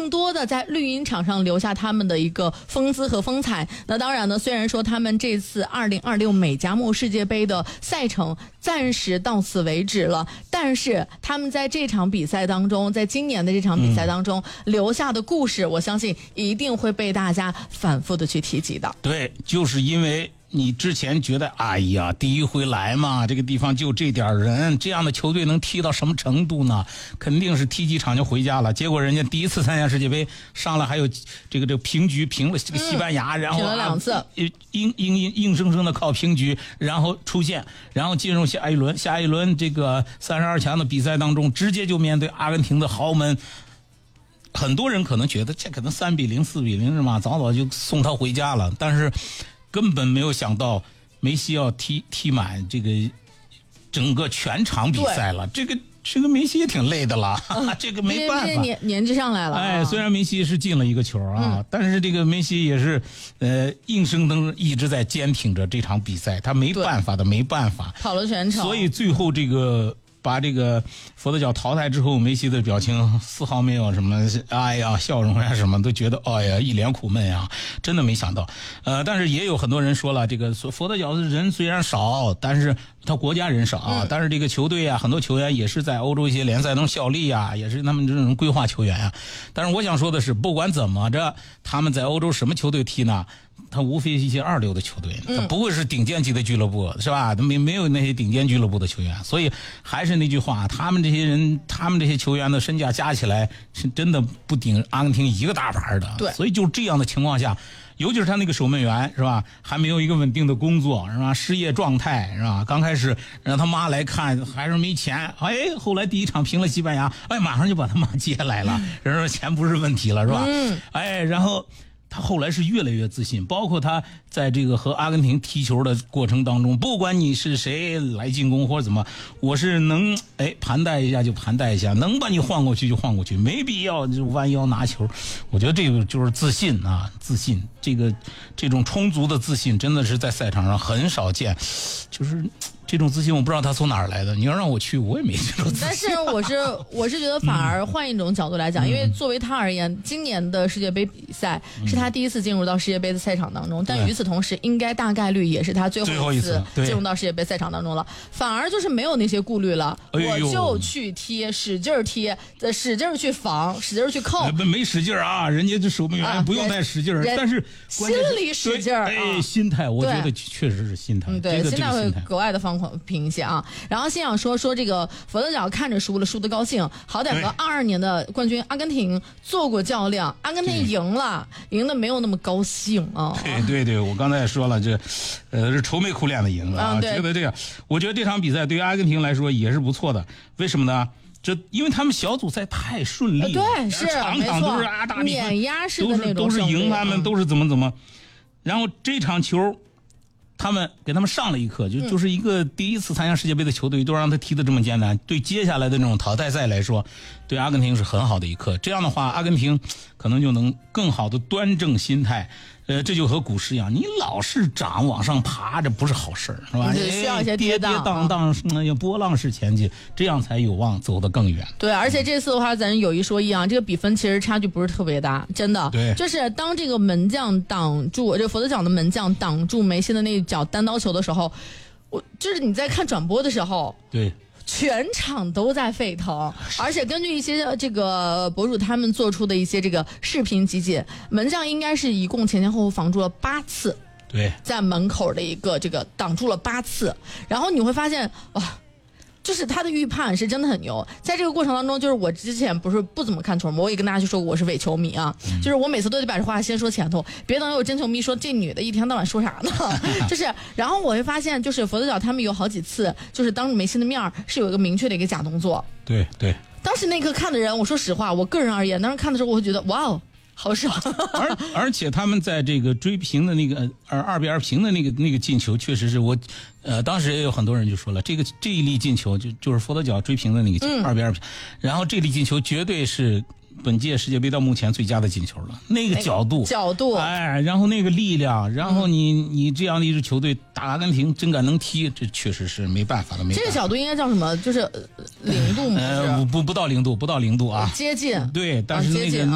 更多的在绿茵场上留下他们的一个风姿和风采。那当然呢，虽然说他们这次2026美加墨世界杯的赛程暂时到此为止了，但是他们在这场比赛当中，在今年的这场比赛当中留下的故事，我相信一定会被大家反复的去提及的。 对，就是因为你之前觉得哎呀第一回来嘛，这个地方就这点人，这样的球队能踢到什么程度呢？肯定是踢几场就回家了。结果人家第一次参加世界杯上来还有这个平局，平了这个西班牙，然后平了2次， 硬生生的靠平局然后出线，然后进入下一轮这个32强的比赛当中，直接就面对阿根廷的豪门。很多人可能觉得这可能3-0 4-0是吗？早早就送他回家了，但是根本没有想到梅西要踢满这个整个全场比赛了。这个梅西也挺累的了，这个没办法， 年纪上来了。 哎，虽然梅西是进了一个球啊，但是这个梅西也是硬生生一直在坚挺着这场比赛，他没办法的，没办法跑了全场。 所以最后这个把这个佛得角淘汰之后，梅西的表情丝毫没有什么哎呀笑容呀什么，都觉得哎呀一脸苦闷呀，真的没想到。但是也有很多人说了，这个佛得角的人虽然少，但是他国家人少啊，但是这个球队啊，很多球员也是在欧洲一些联赛中效力啊，也是他们这种规划球员啊。但是我想说的是，不管怎么着，他们在欧洲什么球队踢呢？他无非一些2流的球队，他不会是顶尖级的俱乐部，是吧？他没有那些顶尖俱乐部的球员，所以还是那句话，他们这些人，他们这些球员的身价加起来是真的不顶阿根廷一个大牌的。 对， 所以就这样的情况下，尤其是他那个守门员是吧，还没有一个稳定的工作是吧，失业状态是吧？刚开始让他妈来看还是没钱，哎，后来第一场平了西班牙，哎，马上就把他妈接来了，人说钱不是问题了是吧？哎，然后他后来是越来越自信，包括他在这个和阿根廷踢球的过程当中，不管你是谁来进攻或者怎么，我是能盘带一下就盘带一下，能把你晃过去就晃过去，没必要就弯腰拿球。我觉得这个就是自信啊，自信，这种充足的自信真的是在赛场上很少见，就是这种自信我不知道他从哪儿来的，你要让我去我也没这种自信。 但是我是觉得反而换一种角度来讲，因为作为他而言，今年的世界杯比赛是他第一次进入到世界杯的赛场当中，但与此同时应该大概率也是他最后一次进入到世界杯赛场当中了，反而就是没有那些顾虑了，我就去踢，使劲踢，使劲去防，使劲去扣， 没使劲啊，人家这守门员不用太使劲，但是心里使劲心态我觉得确实是心态， 对，心态会格外的放平一些啊。然后心想说这个佛得角看着输得高兴，好歹和22年的冠军阿根廷做过较量，阿根廷赢了，赢的没有那么高兴啊。 对，我刚才也说了，这是愁眉苦脸的赢啊。觉得这个，我觉得这场比赛对于阿根廷来说也是不错的，为什么呢？因为他们小组赛太顺利了， 对，是场场都是大碾压式的那种， 都是赢他们，都是怎么，然后这场球。他们给他们上了一课，就是一个第一次参加世界杯的球队都让他踢得这么艰难，对接下来的那种淘汰赛来说，对阿根廷是很好的一课。这样的话，阿根廷可能就能更好的端正心态。这就和股市一样，你老是涨往上爬，这不是好事是吧？ 需要一些跌宕，波浪式前进，这样才有望走得更远。 对，而且这次的话，咱有一说一啊，这个比分其实差距不是特别大，真的。 对， 就是当这个门将挡住，这个佛得角的门将挡住梅西的那一脚单刀球的时候，就是你在看转播的时候， 对。 全场都在沸腾，而且根据一些这个博主他们做出的一些这个视频集锦，门将应该是一共前后防住了8次， 对，在门口的一个这个挡住了8次，然后你会发现哇。就是他的预判是真的很牛，在这个过程当中，就是我之前不是不怎么看球嘛，我也跟大家就说我是伪球迷啊，就是我每次都得把这话先说前头，别等有真球迷说这女的一天到晚说啥呢，就是，然后我会发现，就是佛得角他们有好几次，就是当着梅西的面是有一个明确的一个假动作， 对， 当时那刻看的人，我说实话，我个人而言，当时看的时候，我会觉得哇哦。好爽而且他们在这个追平的那个2-2平的那个进球，确实是我当时也有很多人就说了，这一粒进球就是佛得角追平的那个2-2平，然后这粒进球绝对是本届世界杯到目前最佳的进球了，那个角度，哎，然后那个力量，然后你这样的一支球队打阿根廷真敢能踢，这确实是没办法的。 这个角度应该叫什么？就是0度吗？ 不到0度，不到0度啊， 接近。 对，但是那个。